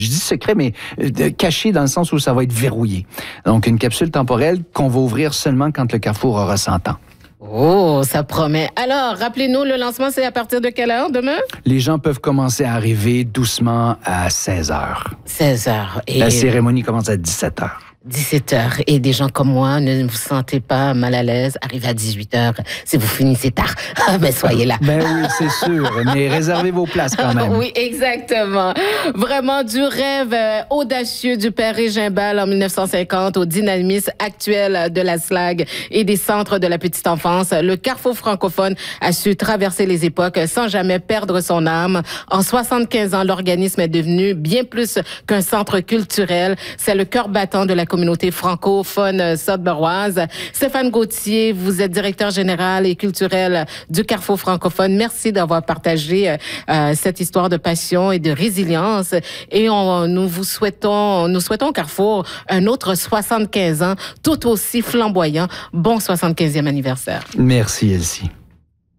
Je dis secret, mais caché dans le sens où ça va être verrouillé. Donc, une capsule temporelle qu'on va ouvrir seulement quand le carrefour aura 100 ans. Oh, ça promet. Alors, rappelez-nous, le lancement, c'est à partir de quelle heure demain? Les gens peuvent commencer à arriver doucement à 16h. 16h. Et La cérémonie commence à 17h. 17h. Et des gens comme moi, ne vous sentez pas mal à l'aise, arrivez à 18h si vous finissez tard. Mais soyez là. Ben oui, c'est sûr. Mais réservez vos places quand même. Oui, exactement. Vraiment du rêve audacieux du père Régimbal en 1950 au dynamisme actuel de la SLAG et des centres de la petite enfance. Le Carrefour francophone a su traverser les époques sans jamais perdre son âme. En 75 ans, l'organisme est devenu bien plus qu'un centre culturel. C'est le cœur battant de la communauté francophone sudburoise. Stéphane Gauthier, vous êtes directeur général et culturel du Carrefour francophone. Merci d'avoir partagé cette histoire de passion et de résilience. Et nous souhaitons au Carrefour un autre 75 ans, tout aussi flamboyant. Bon 75e anniversaire. Merci, Elsie.